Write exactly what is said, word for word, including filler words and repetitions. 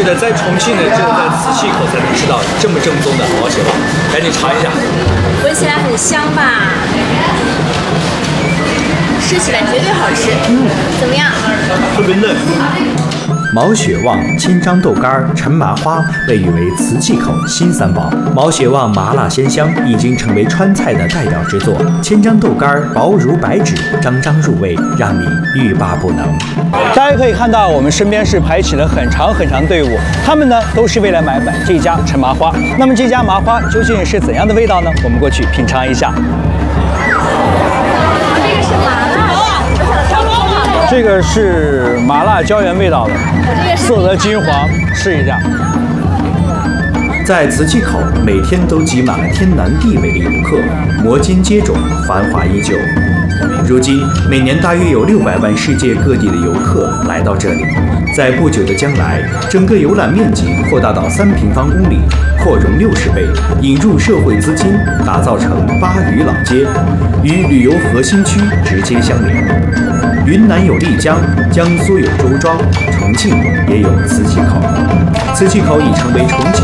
得在重庆呢，只有在磁器口才能吃到这么正宗的毛血旺，赶紧尝一下。 闻起来很香吧？吃起来绝对好吃。嗯，怎么样？ 特别嫩。 毛血旺、千张豆干、陈麻花被誉为磁器口新三宝。毛血旺麻辣鲜香，已经成为川菜的代表之作。千张豆干薄如白纸，张张入味，让你欲罢不能。大家可以看到，我们身边是排起了很长很长队伍，他们呢都是为了买买这家陈麻花。那么这家麻花究竟是怎样的味道呢？我们过去品尝一下。这个是麻辣椒盐味道的，色泽金黄，试一下。在磁器口，每天都挤满了天南地北的游客，摩肩接踵，繁华依旧。如今，每年大约有六百万世界各地的游客来到这里。在不久的将来，整个游览面积扩大到三平方公里，扩容六十倍，引入社会资金，打造成巴渝老街，与旅游核心区直接相连。云南有丽江，江苏有周庄，重庆也有磁器口。磁器口已成为重庆